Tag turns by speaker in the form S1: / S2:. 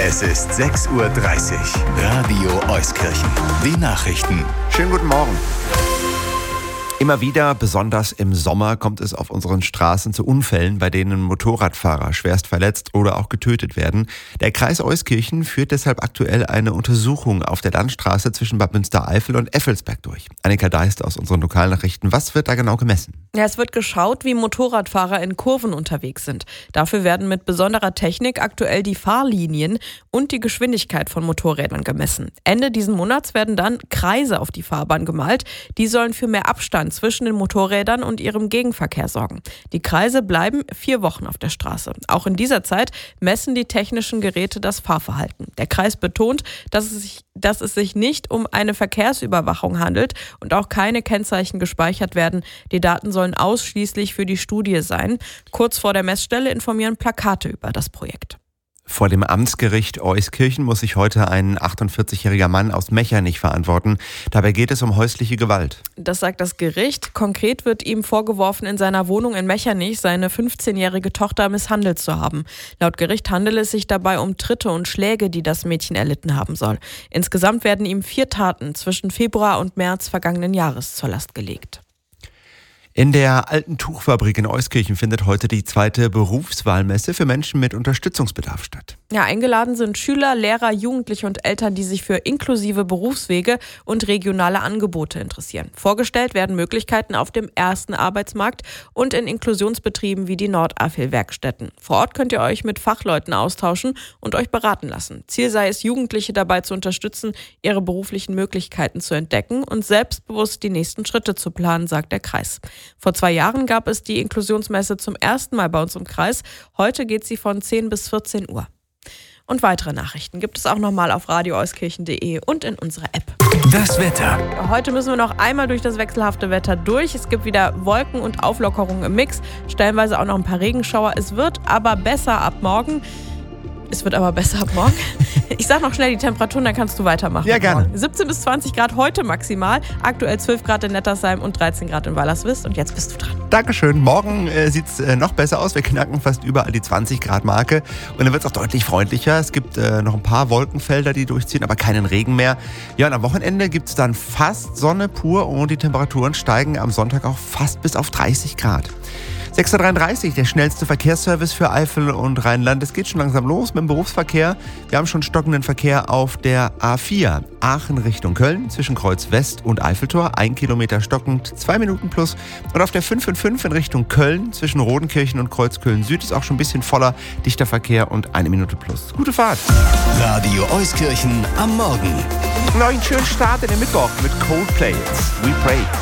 S1: Es ist 6:30 Uhr. Radio Euskirchen. Die Nachrichten.
S2: Schönen guten Morgen. Immer wieder, besonders im Sommer, kommt es auf unseren Straßen zu Unfällen, bei denen Motorradfahrer schwerst verletzt oder auch getötet werden. Der Kreis Euskirchen führt deshalb aktuell eine Untersuchung auf der Landstraße zwischen Bad Münstereifel und Effelsberg durch. Annika Deist aus unseren Lokalnachrichten. Was wird da genau gemessen?
S3: Ja, es wird geschaut, wie Motorradfahrer in Kurven unterwegs sind. Dafür werden mit besonderer Technik aktuell die Fahrlinien und die Geschwindigkeit von Motorrädern gemessen. Ende diesen Monats werden dann Kreise auf die Fahrbahn gemalt. Die sollen für mehr Abstand zwischen den Motorrädern und ihrem Gegenverkehr sorgen. Die Kreise bleiben 4 Wochen auf der Straße. Auch in dieser Zeit messen die technischen Geräte das Fahrverhalten. Der Kreis betont, dass es sich nicht um eine Verkehrsüberwachung handelt und auch keine Kennzeichen gespeichert werden. Die Daten sollen ausschließlich für die Studie sein. Kurz vor der Messstelle informieren Plakate über das Projekt.
S2: Vor dem Amtsgericht Euskirchen muss sich heute ein 48-jähriger Mann aus Mechernich verantworten. Dabei geht es um häusliche Gewalt.
S3: Das sagt das Gericht. Konkret wird ihm vorgeworfen, in seiner Wohnung in Mechernich seine 15-jährige Tochter misshandelt zu haben. Laut Gericht handelt es sich dabei um Tritte und Schläge, die das Mädchen erlitten haben soll. Insgesamt werden ihm 4 Taten zwischen Februar und März vergangenen Jahres zur Last gelegt.
S2: In der alten Tuchfabrik in Euskirchen findet heute die 2. Berufswahlmesse für Menschen mit Unterstützungsbedarf statt.
S3: Ja, eingeladen sind Schüler, Lehrer, Jugendliche und Eltern, die sich für inklusive Berufswege und regionale Angebote interessieren. Vorgestellt werden Möglichkeiten auf dem ersten Arbeitsmarkt und in Inklusionsbetrieben wie die Nordafil-Werkstätten. Vor Ort könnt ihr euch mit Fachleuten austauschen und euch beraten lassen. Ziel sei es, Jugendliche dabei zu unterstützen, ihre beruflichen Möglichkeiten zu entdecken und selbstbewusst die nächsten Schritte zu planen, sagt der Kreis. Vor 2 Jahren gab es die Inklusionsmesse zum ersten Mal bei uns im Kreis. Heute geht sie von 10 bis 14 Uhr. Und weitere Nachrichten gibt es auch nochmal auf radioeuskirchen.de und in unserer App.
S1: Das Wetter.
S3: Heute müssen wir noch einmal durch das wechselhafte Wetter durch. Es gibt wieder Wolken und Auflockerungen im Mix, stellenweise auch noch ein paar Regenschauer. Es wird aber besser ab morgen. Ich sag noch schnell die Temperaturen, dann kannst du weitermachen.
S2: Ja, gerne.
S3: 17 bis 20 Grad heute maximal, aktuell 12 Grad in Nettersheim und 13 Grad in Wallerswist. Und jetzt bist du dran.
S2: Dankeschön. Morgen sieht es noch besser aus. Wir knacken fast überall die 20-Grad-Marke. Und dann wird es auch deutlich freundlicher. Es gibt noch ein paar Wolkenfelder, die durchziehen, aber keinen Regen mehr. Ja, und am Wochenende gibt es dann fast Sonne pur und die Temperaturen steigen am Sonntag auch fast bis auf 30 Grad. 6:33 Uhr, der schnellste Verkehrsservice für Eifel und Rheinland. Es geht schon langsam los mit dem Berufsverkehr. Wir haben schon stockenden Verkehr auf der A4 Aachen Richtung Köln zwischen Kreuz West und Eiffeltor. 1 Kilometer stockend, 2 Minuten plus. Und auf der 555 in Richtung Köln zwischen Rodenkirchen und Kreuzköln Süd ist auch schon ein bisschen voller, dichter Verkehr und 1 Minute plus. Gute Fahrt.
S1: Radio Euskirchen am Morgen.
S2: Noch einen schönen Start in den Mittwoch mit Coldplay. We Pray.